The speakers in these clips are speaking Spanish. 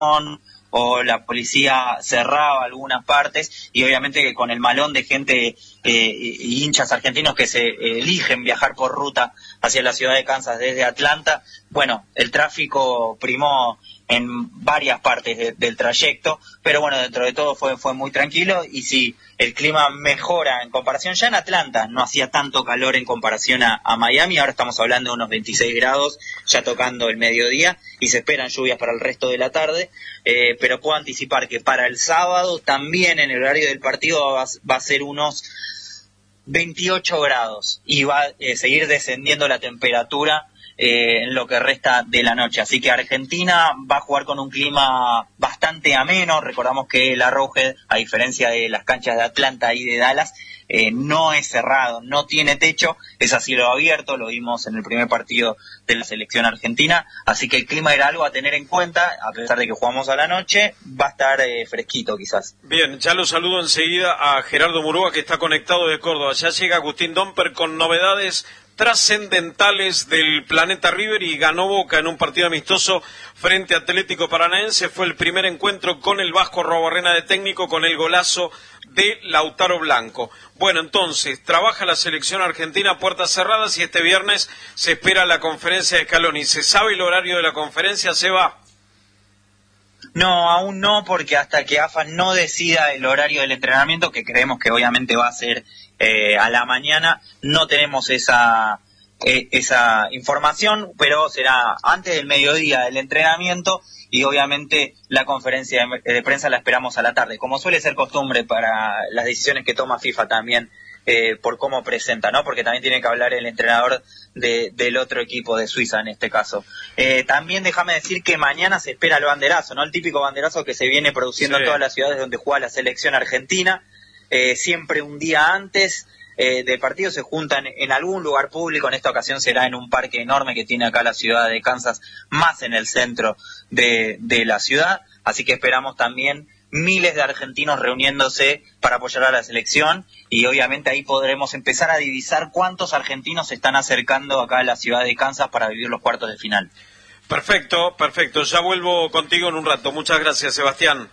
o la policía cerraba algunas partes, y obviamente que con el malón de gente y hinchas argentinos que se eligen viajar por ruta hacia la ciudad de Kansas desde Atlanta, bueno, el tráfico primó en varias partes del trayecto, pero bueno, dentro de todo fue muy tranquilo, y sí, el clima mejora en comparación. Ya en Atlanta no hacía tanto calor en comparación a Miami, ahora estamos hablando de unos 26 grados, ya tocando el mediodía, y se esperan lluvias para el resto de la tarde, pero puedo anticipar que para el sábado también en el horario del partido va a ser unos 28 grados, y va a seguir descendiendo la temperatura en lo que resta de la noche. Así que Argentina va a jugar con un clima bastante ameno. Recordamos que el Arrowhead, a diferencia de las canchas de Atlanta y de Dallas, no es cerrado, no tiene techo, es a cielo abierto, lo vimos en el primer partido de la selección argentina, así que el clima era algo a tener en cuenta, a pesar de que jugamos a la noche, va a estar fresquito quizás. Bien, ya lo saludo enseguida a Gerardo Murúa, que está conectado de Córdoba. Ya llega Agustín Domper con novedades trascendentales del Planeta River, y ganó Boca en un partido amistoso frente a Atlético Paranaense. Fue el primer encuentro con el Vasco Arruabarrena de técnico, con el golazo de Lautaro Blanco. Bueno, entonces, trabaja la selección argentina a puertas cerradas, y este viernes se espera la conferencia de Scaloni. ¿Se sabe el horario de la conferencia, Seba? No, aún no, porque hasta que AFA no decida el horario del entrenamiento, que creemos que obviamente va a ser a la mañana, no tenemos esa información, pero será antes del mediodía el entrenamiento, y obviamente la conferencia de prensa la esperamos a la tarde, como suele ser costumbre para las decisiones que toma FIFA también, por cómo presenta, ¿no? Porque también tiene que hablar el entrenador del otro equipo, de Suiza en este caso. También déjame decir que mañana se espera el banderazo, ¿no? El típico banderazo que se viene produciendo en todas las ciudades donde juega la selección argentina. Siempre un día antes del partido se juntan en algún lugar público. En esta ocasión será en un parque enorme que tiene acá la ciudad de Kansas, más en el centro de la ciudad, así que esperamos también miles de argentinos reuniéndose para apoyar a la selección, y obviamente ahí podremos empezar a divisar cuántos argentinos se están acercando acá a la ciudad de Kansas para vivir los cuartos de final. Perfecto, perfecto. Ya vuelvo contigo en un rato. Muchas gracias, Sebastián.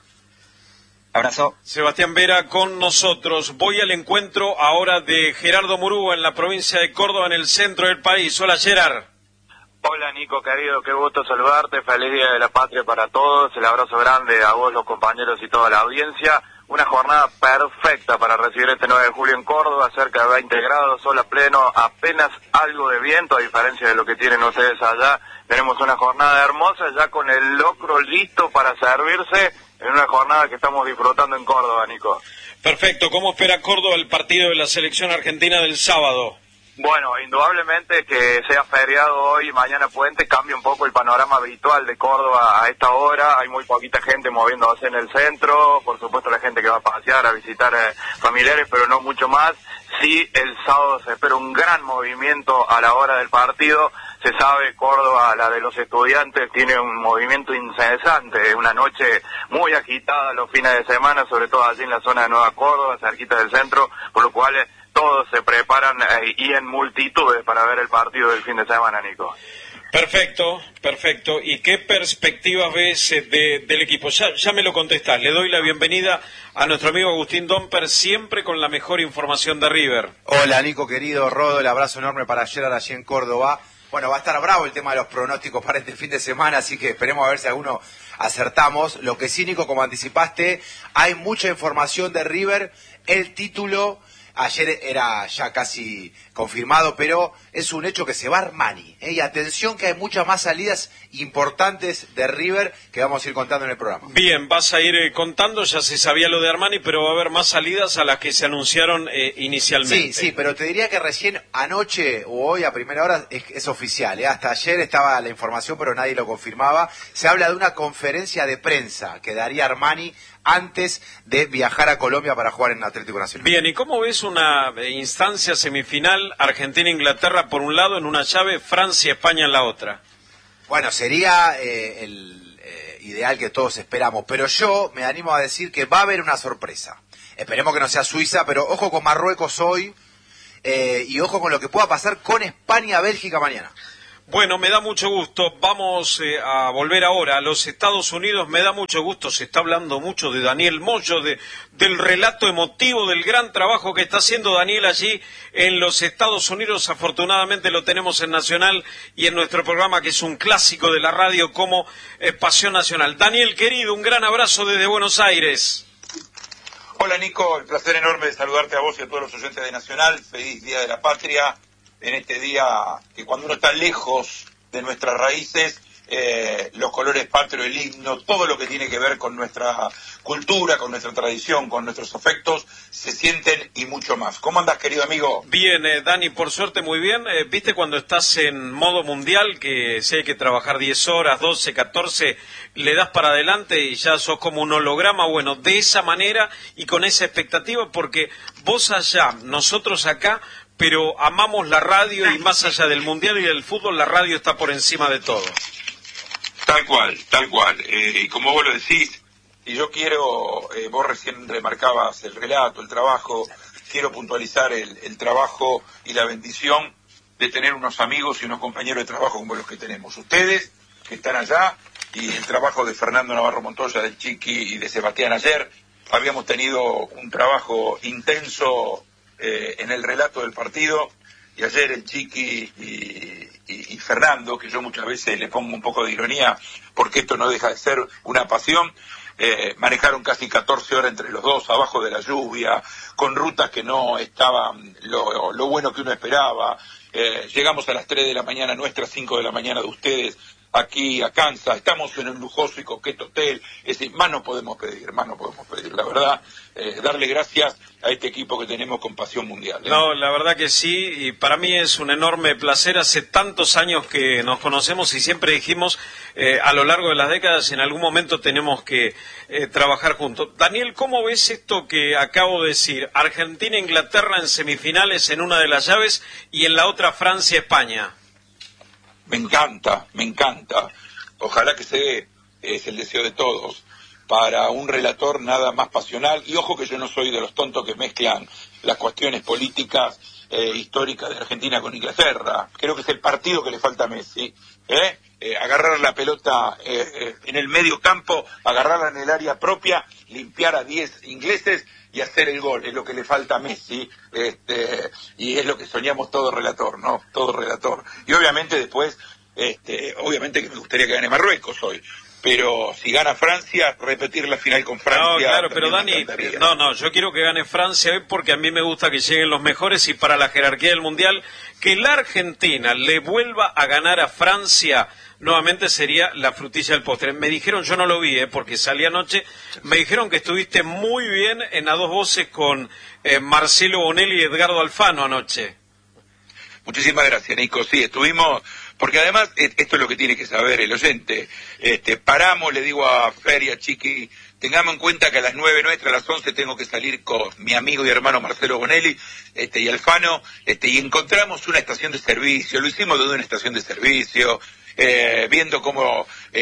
Abrazo. Sebastián Vera con nosotros. Voy al encuentro ahora de Gerardo Murúa en la provincia de Córdoba, en el centro del país. Hola, Gerard. Hola, Nico, querido, qué gusto saludarte. Feliz Día de la Patria para todos. El abrazo grande a vos, los compañeros y toda la audiencia. Una jornada perfecta para recibir este 9 de julio en Córdoba, cerca de 20 grados, sol a pleno, apenas algo de viento, a diferencia de lo que tienen ustedes allá. Tenemos una jornada hermosa, ya con el locro listo para servirse, en una jornada que estamos disfrutando en Córdoba, Nico. Perfecto. ¿Cómo espera Córdoba el partido de la selección argentina del sábado? Bueno, indudablemente que sea feriado hoy y mañana puente cambia un poco el panorama habitual de Córdoba a esta hora. Hay muy poquita gente moviéndose en el centro, por supuesto la gente que va a pasear, a visitar familiares, pero no mucho más. Sí, el sábado se espera un gran movimiento a la hora del partido. Se sabe, Córdoba, la de los estudiantes, tiene un movimiento incesante, una noche muy agitada los fines de semana, sobre todo allí en la zona de Nueva Córdoba, cerquita del centro, por lo cual todos se preparan y en multitudes para ver el partido del fin de semana, Nico. Perfecto, perfecto. ¿Y qué perspectivas ves del equipo? Ya me lo contestás. Le doy la bienvenida a nuestro amigo Agustín Domper, siempre con la mejor información de River. Hola, Nico, querido. Rodo, el abrazo enorme para Gerard allí en Córdoba. Bueno, va a estar bravo el tema de los pronósticos para este fin de semana, así que esperemos a ver si alguno acertamos. Lo que sí, Nico, como anticipaste, hay mucha información de River. El título ayer era ya casi confirmado, pero es un hecho que se va Armani. Y atención que hay muchas más salidas importantes de River que vamos a ir contando en el programa. Bien, vas a ir contando, ya se sabía lo de Armani, pero va a haber más salidas a las que se anunciaron inicialmente. Sí, pero te diría que recién anoche o hoy a primera hora es oficial. Hasta ayer estaba la información, pero nadie lo confirmaba. Se habla de una conferencia de prensa que daría Armani antes de viajar a Colombia para jugar en Atlético Nacional. Bien, ¿y cómo ves una instancia semifinal Argentina-Inglaterra por un lado en una llave, Francia-España en la otra? Bueno, sería el ideal que todos esperamos, pero yo me animo a decir que va a haber una sorpresa. Esperemos que no sea Suiza, pero ojo con Marruecos hoy y ojo con lo que pueda pasar con España-Bélgica mañana. Bueno, me da mucho gusto. Vamos a volver ahora a los Estados Unidos. Me da mucho gusto. Se está hablando mucho de Daniel Moyo, del relato emotivo, del gran trabajo que está haciendo Daniel allí en los Estados Unidos. Afortunadamente lo tenemos en Nacional y en nuestro programa, que es un clásico de la radio como Pasión Nacional. Daniel, querido, un gran abrazo desde Buenos Aires. Hola, Nico. El placer enorme de saludarte a vos y a todos los oyentes de Nacional. Feliz Día de la Patria. En este día que cuando uno está lejos de nuestras raíces, los colores patrios, el himno, todo lo que tiene que ver con nuestra cultura, con nuestra tradición, con nuestros afectos, se sienten y mucho más. ¿Cómo andas, querido amigo? Bien, Dani, por suerte muy bien. ¿Viste cuando estás en modo mundial, que si hay que trabajar 10 horas, 12, 14, le das para adelante y ya sos como un holograma? Bueno, de esa manera y con esa expectativa, porque vos allá, nosotros acá, pero amamos la radio y más allá del mundial y del fútbol, la radio está por encima de todo. Tal cual, tal cual. Y como vos lo decís, y yo quiero, vos recién remarcabas el relato, el trabajo, quiero puntualizar el trabajo y la bendición de tener unos amigos y unos compañeros de trabajo como los que tenemos. Ustedes, que están allá, y el trabajo de Fernando Navarro Montoya, del Chiqui y de Sebastián ayer, habíamos tenido un trabajo intenso en el relato del partido, y ayer el Chiqui y Fernando, que yo muchas veces le pongo un poco de ironía porque esto no deja de ser una pasión, manejaron casi 14 horas entre los dos, abajo de la lluvia, con rutas que no estaban lo bueno que uno esperaba. Llegamos a las 3 de la mañana nuestra, 5 de la mañana de ustedes, aquí a Kansas. Estamos en un lujoso y coqueto hotel. Es decir, más no podemos pedir, la verdad. Darle gracias a este equipo que tenemos con pasión mundial. No, la verdad que sí, y para mí es un enorme placer. Hace tantos años que nos conocemos y siempre dijimos, a lo largo de las décadas, en algún momento tenemos que trabajar juntos. Daniel, ¿cómo ves esto que acabo de decir? Argentina-Inglaterra en semifinales en una de las llaves y en la otra Francia-España. Me encanta. Ojalá que se dé, es el deseo de todos. Para un relator nada más pasional, y ojo que yo no soy de los tontos que mezclan las cuestiones políticas históricas de Argentina con Inglaterra. Creo que es el partido que le falta a Messi. Agarrar la pelota en el medio campo, agarrarla en el área propia, limpiar a 10 ingleses y hacer el gol. Es lo que le falta a Messi, y es lo que soñamos todo relator, ¿no? Todo relator. Y obviamente después, obviamente que me gustaría que gane Marruecos hoy. Pero si gana Francia, repetir la final con Francia. No, claro, pero Dani, yo quiero que gane Francia hoy porque a mí me gusta que lleguen los mejores, y para la jerarquía del Mundial, que la Argentina le vuelva a ganar a Francia nuevamente sería la frutilla del postre. Me dijeron, yo no lo vi, porque salí anoche, me dijeron que estuviste muy bien en A Dos Voces con Marcelo Bonelli y Edgardo Alfano anoche. Muchísimas gracias, Nico. Sí, estuvimos, porque además esto es lo que tiene que saber el oyente. Paramos, le digo a Fer y a Chiqui, tengamos en cuenta que a las 9 nuestras, a las 11 tengo que salir con mi amigo y hermano Marcelo Bonelli y Alfano, y encontramos una estación de servicio. Lo hicimos desde una estación de servicio, viendo cómo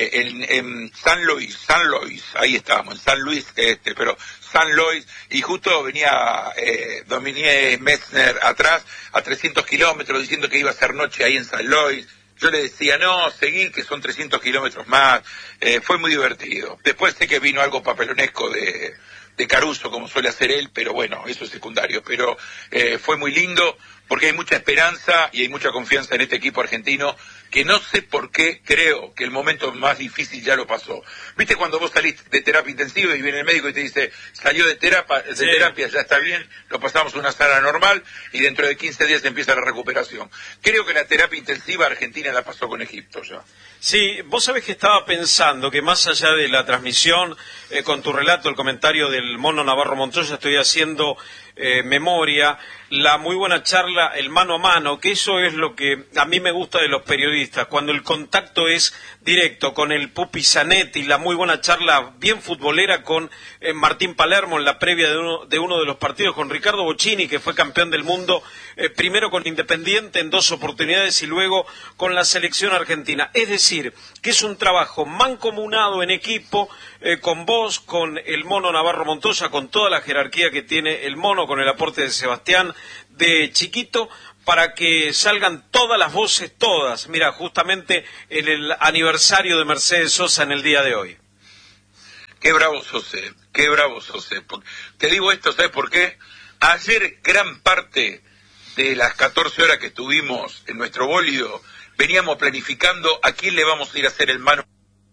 en San Luis, ahí estábamos, en San Luis, pero San Luis, y justo venía Dominique Messner atrás, a 300 kilómetros, diciendo que iba a ser noche ahí en San Luis. Yo le decía, no, seguir, que son 300 kilómetros más. Fue muy divertido. Después sé que vino algo papelonesco de Caruso, como suele hacer él, pero bueno, eso es secundario. Pero fue muy lindo, porque hay mucha esperanza y hay mucha confianza en este equipo argentino, que no sé por qué creo que el momento más difícil ya lo pasó. ¿Viste cuando vos salís de terapia intensiva y viene el médico y te dice, salió de terapia, ya está bien, lo pasamos a una sala normal y dentro de 15 días empieza la recuperación? Creo que la terapia intensiva Argentina la pasó con Egipto ya. Sí, vos sabés que estaba pensando que más allá de la transmisión, con tu relato, el comentario del Mono Navarro Montoya, estoy haciendo memoria, la muy buena charla, el mano a mano, que eso es lo que a mí me gusta de los periodistas, cuando el contacto es directo, con el Pupi Zanetti, la muy buena charla bien futbolera con Martín Palermo en la previa de uno de los partidos, con Ricardo Bocchini, que fue campeón del mundo, primero con Independiente en 2 oportunidades y luego con la selección argentina. Es decir, que es un trabajo mancomunado en equipo, con vos, con el Mono Navarro Montoya, con toda la jerarquía que tiene el Mono, con el aporte de Sebastián, de Chiquito, para que salgan todas las voces, todas. Mira, justamente en el aniversario de Mercedes Sosa en el día de hoy. Qué bravo sos, qué bravo sos. Te digo esto, ¿sabes por qué? Ayer gran parte de las 14 horas que estuvimos en nuestro bólido, veníamos planificando a quién le vamos a ir a hacer el mano.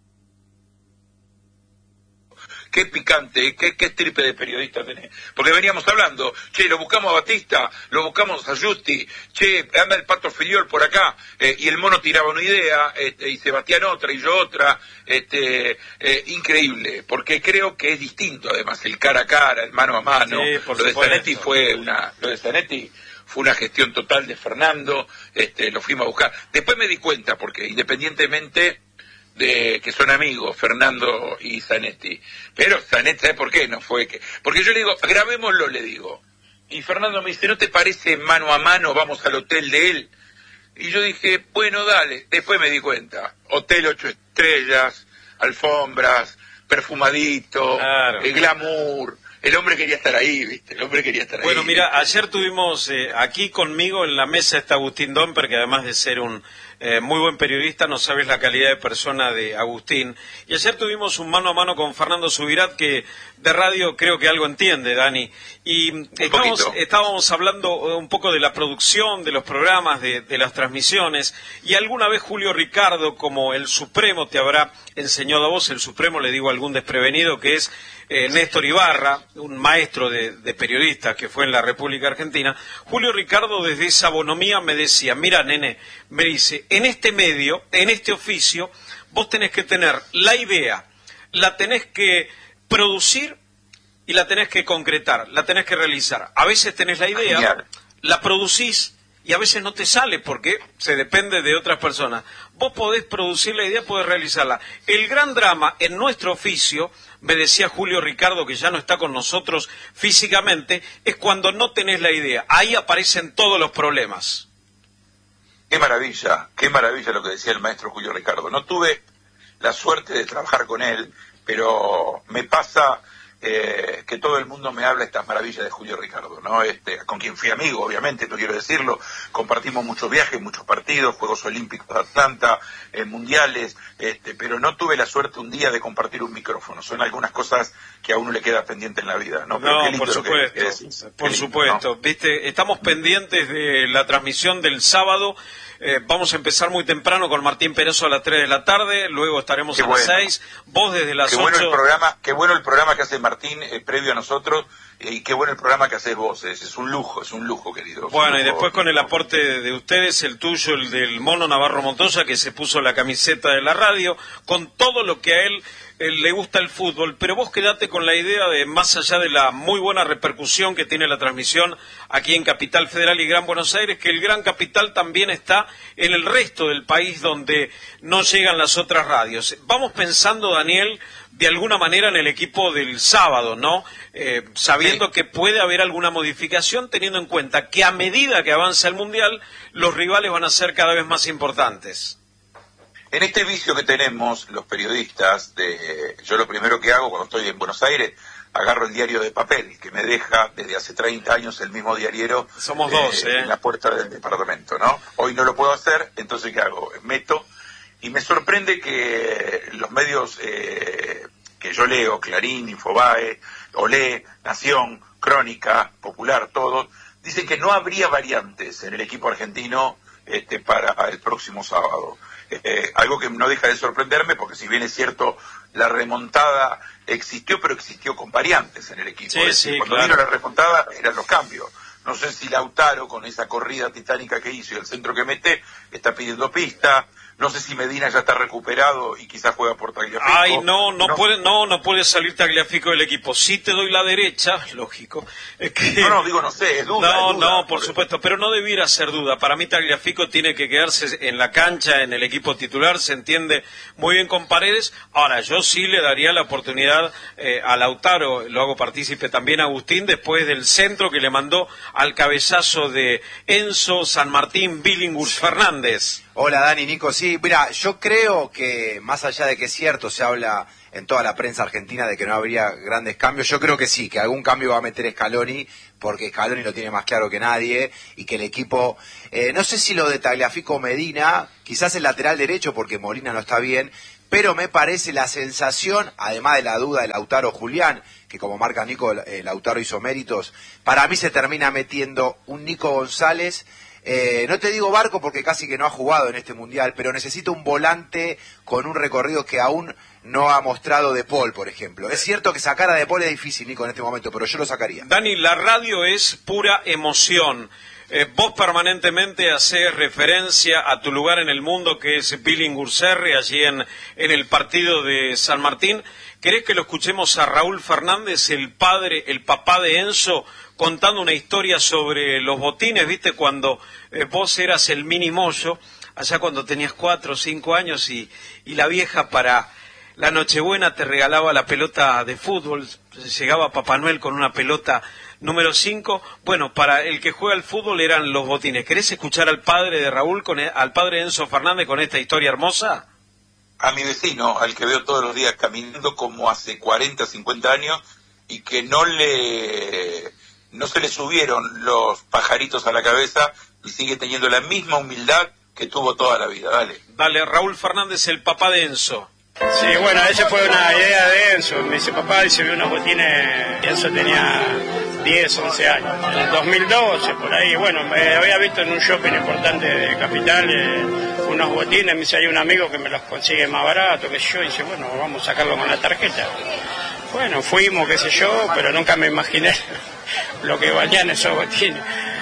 Qué picante, qué estripe de periodista tenés. Porque veníamos hablando, che, lo buscamos a Batista, lo buscamos a Justi, che, anda el Pato Filiol por acá, y el Mono tiraba una idea, y Sebastián otra, y yo otra, increíble, porque creo que es distinto además, el cara a cara, el mano a mano. Sí, lo de Zanetti fue una gestión total de Fernando, lo fuimos a buscar. Después me di cuenta, porque independientemente de que son amigos, Fernando y Zanetti, pero Zanetti, ¿sabes por qué? No fue que... Porque yo le digo, grabémoslo, le digo. Y Fernando me dice, ¿no te parece mano a mano, vamos al hotel de él? Y yo dije, bueno, dale. Después me di cuenta, hotel 8 estrellas, alfombras, perfumadito, claro. Glamour... El hombre quería estar ahí, ¿viste? El hombre quería estar ahí. Bueno, mira, ayer tuvimos aquí conmigo en la mesa está Agustín Domper, que además de ser un muy buen periodista, no sabes la calidad de persona de Agustín. Y ayer tuvimos un mano a mano con Fernando Subirat, que de radio creo que algo entiende, Dani. Y estábamos hablando un poco de la producción, de los programas, de las transmisiones. Y alguna vez Julio Ricardo, como el Supremo te habrá enseñado a vos, el Supremo le digo a algún desprevenido, que es Néstor Ibarra, un maestro de periodistas que fue en la República Argentina. Julio Ricardo desde esa bonomía me decía, mira nene, me dice, en este medio, en este oficio, vos tenés que tener la idea, la tenés que producir y la tenés que concretar, la tenés que realizar. A veces tenés la idea, genial, la producís y a veces no te sale porque se depende de otras personas. Vos podés producir la idea, podés realizarla. El gran drama en nuestro oficio, me decía Julio Ricardo, que ya no está con nosotros físicamente, es cuando no tenés la idea. Ahí aparecen todos los problemas. Qué maravilla lo que decía el maestro Julio Ricardo. No tuve la suerte de trabajar con él, pero me pasa que todo el mundo me habla estas maravillas de Julio Ricardo, ¿no? Con quien fui amigo, obviamente, no quiero decirlo, compartimos muchos viajes, muchos partidos, Juegos Olímpicos de Atlanta, mundiales, pero no tuve la suerte un día de compartir un micrófono. Son algunas cosas que a uno le queda pendiente en la vida, ¿no? Pero no, por supuesto, por supuesto. ¿No? Viste, estamos pendientes de la transmisión del sábado. Vamos a empezar muy temprano con Martín Peroso a las 3 de la tarde, luego estaremos a las 6, vos desde las 8. Qué bueno el programa que hace Martín previo a nosotros, y qué bueno el programa que haces vos, es un lujo, querido. Bueno, y después con el aporte de ustedes, el tuyo, el del Mono Navarro Montoya, que se puso la camiseta de la radio, con todo lo que a él le gusta el fútbol, pero vos quedate con la idea de, más allá de la muy buena repercusión que tiene la transmisión aquí en Capital Federal y Gran Buenos Aires, que el Gran Capital también está en el resto del país donde no llegan las otras radios. Vamos pensando, Daniel, de alguna manera en el equipo del sábado, ¿no? Sabiendo que puede haber alguna modificación, teniendo en cuenta que a medida que avanza el Mundial, los rivales van a ser cada vez más importantes. En este vicio que tenemos los periodistas, yo lo primero que hago cuando estoy en Buenos Aires, agarro el diario de papel, que me deja desde hace 30 años el mismo diariero. Somos dos, en la puerta del departamento, ¿no? Hoy no lo puedo hacer, entonces ¿qué hago? Meto, y me sorprende que los medios que yo leo, Clarín, Infobae, Olé, Nación, Crónica, Popular, todos, dicen que no habría variantes en el equipo argentino para el próximo sábado. Algo que no deja de sorprenderme, porque si bien es cierto, la remontada existió, pero existió con variantes en el equipo. Sí, cuando claro. vino la remontada eran los cambios. No sé si Lautaro, con esa corrida titánica que hizo y el centro que mete, está pidiendo pista. No sé si Medina ya está recuperado y quizás juega por Tagliafico. Ay, no puede salir Tagliafico del equipo. Sí te doy la derecha, lógico. Es que... No sé, es duda. No, por supuesto, pero no debiera ser duda. Para mí Tagliafico tiene que quedarse en la cancha, en el equipo titular, se entiende muy bien con Paredes. Ahora, yo sí le daría la oportunidad a Lautaro, lo hago partícipe también a Agustín, después del centro que le mandó al cabezazo de Enzo San Martín Billinghurst Fernández. Hola Dani, Nico, sí, mira, yo creo que más allá de que es cierto, se habla en toda la prensa argentina de que no habría grandes cambios, yo creo que sí, que algún cambio va a meter Scaloni, porque Scaloni lo tiene más claro que nadie, y que el equipo, no sé si lo de Tagliafico o Medina, quizás el lateral derecho porque Molina no está bien, pero me parece la sensación, además de la duda de Lautaro Julián, que como marca Nico, Lautaro hizo méritos, para mí se termina metiendo un Nico González. No te digo Barco porque casi que no ha jugado en este mundial, pero necesito un volante con un recorrido que aún no ha mostrado De Paul, por ejemplo. Es cierto que sacar a De Paul es difícil, Nico, en este momento, pero yo lo sacaría. Dani, la radio es pura emoción. Vos permanentemente haces referencia a tu lugar en el mundo, que es Billinghurserre, allí en el partido de San Martín. ¿Querés que lo escuchemos a Raúl Fernández, el papá de Enzo, contando una historia sobre los botines? ¿Viste? Cuando vos eras el mini Moyo, allá cuando tenías 4 o 5 años, y la vieja para la Nochebuena te regalaba la pelota de fútbol, llegaba Papá Noel con una pelota número 5, bueno, para el que juega al fútbol eran los botines. ¿Querés escuchar al padre de Raúl, al padre de Enzo Fernández, con esta historia hermosa? A mi vecino, al que veo todos los días caminando como hace 40, 50 años, y que no se le subieron los pajaritos a la cabeza, y sigue teniendo la misma humildad que tuvo toda la vida. Dale, Raúl Fernández, el papá de Enzo. Sí, bueno, esa fue una idea de Enzo. Me dice, papá, dice, vi unos botines. Enzo tenía 10, 11 años. En el 2012, por ahí, bueno, me había visto en un shopping importante de Capital unos botines. Me dice, hay un amigo que me los consigue más barato, que yo. Y dice, bueno, vamos a sacarlo con la tarjeta. Bueno, fuimos, qué sé yo, pero nunca me imaginé lo que valían esos botines.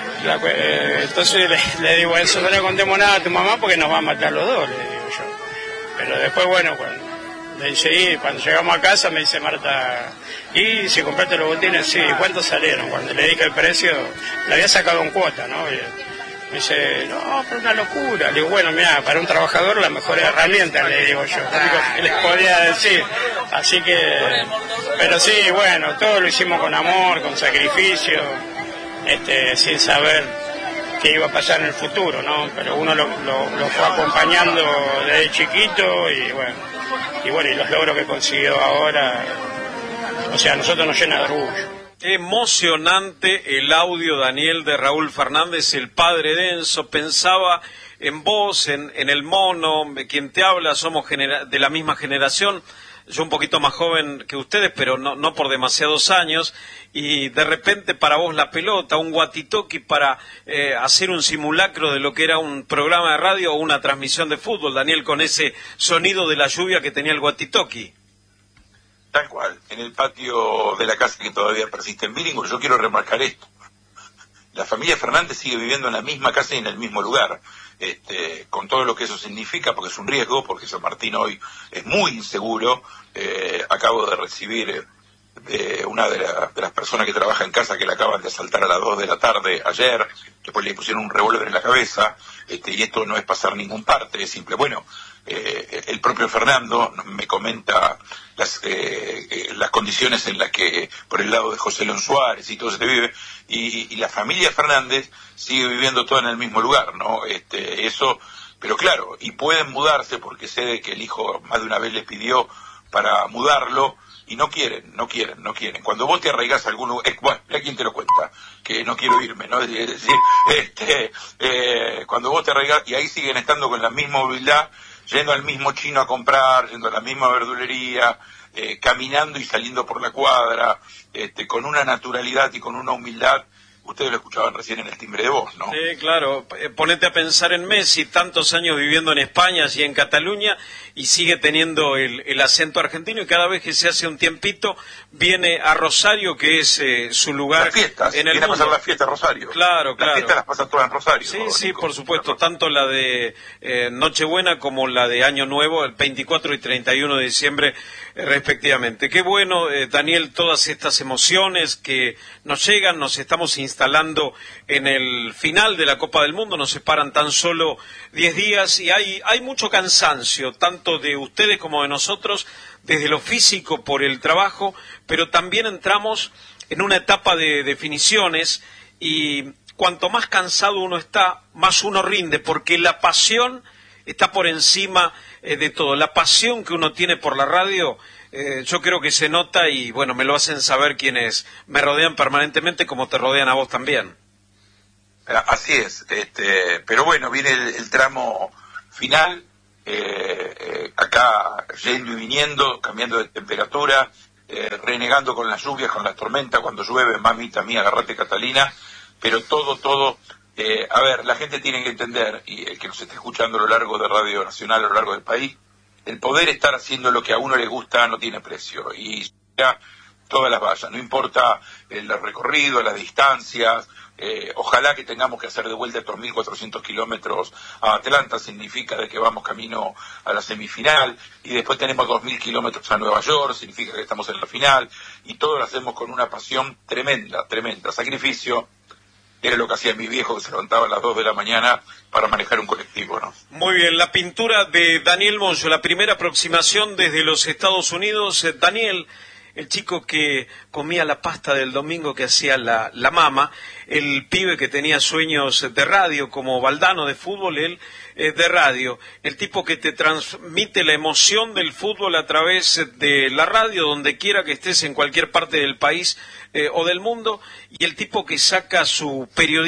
Entonces le digo, Enzo, no le contemos nada a tu mamá porque nos va a matar los dos, le digo yo. Pero después, bueno, cuando llegamos a casa me dice Marta, ¿y si compraste los botines? Sí, ¿cuántos salieron? Cuando le dije el precio, le había sacado en cuota, ¿no? Y me dice, no, pero una locura. Le digo, bueno, mira, para un trabajador la mejor herramienta, le digo yo, lo único que les podía decir. Así que, pero sí, bueno, todo lo hicimos con amor, con sacrificio, sin saber qué iba a pasar en el futuro, ¿no? Pero uno lo fue acompañando desde chiquito y los logros que consiguió ahora, o sea, a nosotros nos llena de orgullo. Emocionante el audio, Daniel, de Raúl Fernández, el padre de Enzo. Pensaba en vos, en el mono, quien te habla, somos de la misma generación. Yo un poquito más joven que ustedes, pero no por demasiados años, y de repente para vos la pelota, un walkie-talkie para hacer un simulacro de lo que era un programa de radio o una transmisión de fútbol, Daniel, con ese sonido de la lluvia que tenía el walkie-talkie. Tal cual, en el patio de la casa que todavía persiste en Billinghurst. Yo quiero remarcar esto. La familia Fernández sigue viviendo en la misma casa y en el mismo lugar, con todo lo que eso significa, porque es un riesgo, porque San Martín hoy es muy inseguro. Acabo de recibir una de las personas que trabaja en casa que la acaban de asaltar a las 2 de la tarde ayer, después le pusieron un revólver en la cabeza, y esto no es pasar ningún parte, es simple. Bueno, el propio Fernando me comenta las condiciones en las que por el lado de José León Suárez y todo se vive, y la familia Fernández sigue viviendo toda en el mismo lugar, ¿no? Eso, pero claro, y pueden mudarse porque sé que el hijo más de una vez les pidió para mudarlo, y no quieren. Cuando vos te arraigás a algún lugar, bueno, mira quién te lo cuenta, que no quiero irme, ¿no? Es decir, cuando vos te arraigás, y ahí siguen estando con la misma humildad, yendo al mismo chino a comprar, yendo a la misma verdulería, caminando y saliendo por la cuadra, con una naturalidad y con una humildad. Ustedes lo escuchaban recién en el timbre de voz, ¿no? Sí, claro. Ponete a pensar en Messi, tantos años viviendo en España y en Cataluña, y sigue teniendo el acento argentino, y cada vez que se hace un tiempito viene a Rosario, que es su lugar. Las fiestas, en el viene mundo. a pasar las fiestas a Rosario. Claro. Las fiestas las pasa todas en Rosario. Sí, ¿no, sí, Nico? por supuesto, tanto la de Nochebuena como la de Año Nuevo, el 24 y 31 de diciembre, respectivamente. Qué bueno, Daniel, todas estas emociones que nos llegan, nos estamos instalando en el final de la Copa del Mundo, nos separan tan solo 10 días, y hay mucho cansancio, tanto de ustedes como de nosotros, desde lo físico por el trabajo, pero también entramos en una etapa de definiciones, y cuanto más cansado uno está, más uno rinde, porque la pasión está por encima de todo. La pasión que uno tiene por la radio, yo creo que se nota y bueno, me lo hacen saber quienes me rodean permanentemente, como te rodean a vos también. Así es, pero bueno, viene el tramo final, acá yendo y viniendo, cambiando de temperatura, renegando con las lluvias, con las tormentas, cuando llueve, mamita mía, agarrate Catalina, pero todo, a ver, la gente tiene que entender, y el que nos esté escuchando a lo largo de Radio Nacional, a lo largo del país, el poder estar haciendo lo que a uno le gusta no tiene precio, y ya todas las vallas, no importa el recorrido, las distancias, ojalá que tengamos que hacer de vuelta estos 1.400 kilómetros a Atlanta, significa de que vamos camino a la semifinal, y después tenemos 2.000 kilómetros a Nueva York, significa que estamos en la final, y todo lo hacemos con una pasión tremenda, sacrificio. Era lo que hacía mi viejo, que se levantaba a las 2 de la mañana para manejar un colectivo, ¿no? Muy bien, la pintura de Daniel Moyo, la primera aproximación desde los Estados Unidos. Daniel, el chico que comía la pasta del domingo que hacía la mamá, el pibe que tenía sueños de radio, como Valdano de fútbol, él de radio, el tipo que te transmite la emoción del fútbol a través de la radio, donde quiera que estés en cualquier parte del país o del mundo, y el tipo que saca su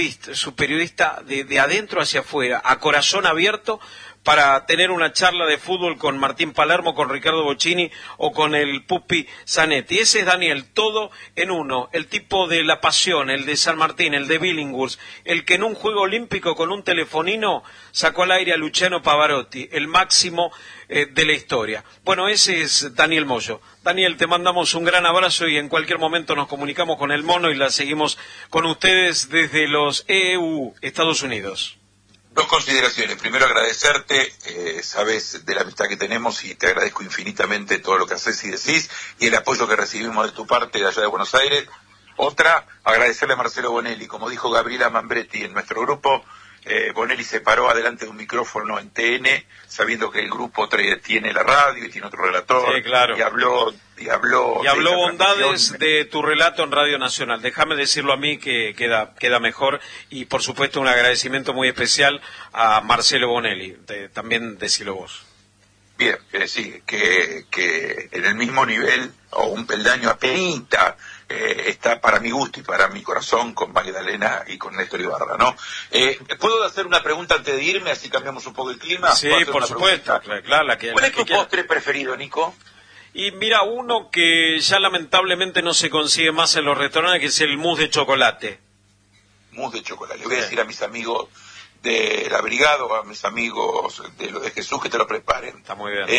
periodista de adentro hacia afuera, a corazón abierto, para tener una charla de fútbol con Martín Palermo, con Ricardo Bocchini o con el Pupi Zanetti. Ese es Daniel, todo en uno, el tipo de la pasión, el de San Martín, el de Billinghurst, el que en un juego olímpico con un telefonino sacó al aire a Luciano Pavarotti, el máximo de la historia. Bueno, ese es Daniel Moyo. Daniel, te mandamos un gran abrazo y en cualquier momento nos comunicamos con el Mono y la seguimos con ustedes desde los EU, Estados Unidos. Dos consideraciones. Primero, agradecerte, sabes de la amistad que tenemos y te agradezco infinitamente todo lo que haces y decís y el apoyo que recibimos de tu parte de allá de Buenos Aires. Otra, agradecerle a Marcelo Bonelli. Como dijo Gabriela Mambretti en nuestro grupo, Bonelli se paró adelante de un micrófono en TN, sabiendo que el grupo tiene la radio y tiene otro relator. Sí, claro. Y habló bondades de tu relato en Radio Nacional. Déjame decirlo a mí que queda mejor, y por supuesto un agradecimiento muy especial a Marcelo Bonelli. También decilo vos. Bien, sí, que en el mismo nivel o un peldaño apenita está para mi gusto y para mi corazón con Magdalena y con Néstor Ibarra, ¿no? ¿Puedo hacer una pregunta antes de irme, así cambiamos un poco el clima? Sí, por supuesto. Claro, ¿Cuál es tu postre preferido, Nico? Y mira, uno que ya lamentablemente no se consigue más en los restaurantes, que es el mousse de chocolate. Mousse de chocolate. Le voy a decir a mis amigos de la brigada o a mis amigos de lo de Jesús que te lo preparen. Está muy bien.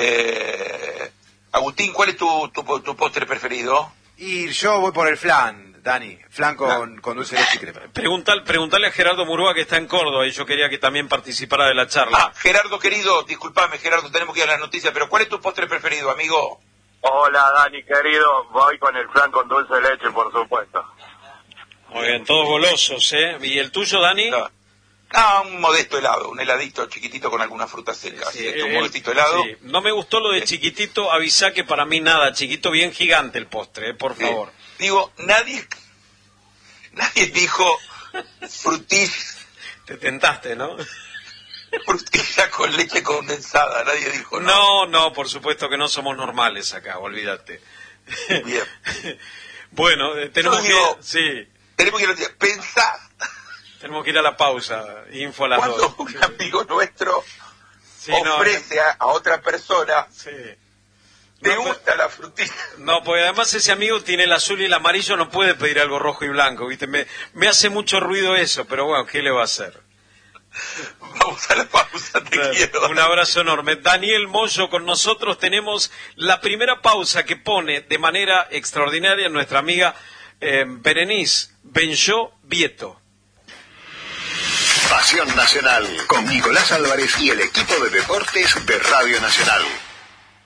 Agustín, ¿cuál es tu postre preferido? Y yo voy por el flan, Dani. Flan con dulce de leche y crema. Preguntale a Gerardo Murúa, que está en Córdoba, y yo quería que también participara de la charla. Gerardo querido, disculpame Gerardo, tenemos que ir a las noticias, pero ¿cuál es tu postre preferido, amigo? Hola Dani querido, voy con el flan con dulce de leche, por supuesto. Muy bien, todos golosos, ¿eh? ¿Y el tuyo, Dani? Un modesto helado, un heladito chiquitito con algunas frutas secas. Sí, un modestito helado. Sí. No me gustó lo de chiquitito, avisá que para mí nada, chiquito, bien gigante el postre, por favor. Digo, nadie dijo frutilla. Te tentaste, ¿no? Frutilla con leche condensada, nadie dijo No, por supuesto que no somos normales acá, olvídate. Bien. Bueno, tenemos que pensar. Tenemos que ir a la pausa, info a las 2. Cuando un amigo nuestro ofrece a otra persona, ¿te gusta la frutilla? No, porque además ese amigo tiene el azul y el amarillo, no puede pedir algo rojo y blanco, ¿viste? Me hace mucho ruido eso, pero bueno, ¿qué le va a hacer? Vamos a la pausa, te quiero. Un abrazo enorme. Daniel Moyo con nosotros. Tenemos la primera pausa que pone de manera extraordinaria nuestra amiga Berenice Benjó Vieto. Pasión Nacional con Nicolás Álvarez y el equipo de deportes de Radio Nacional.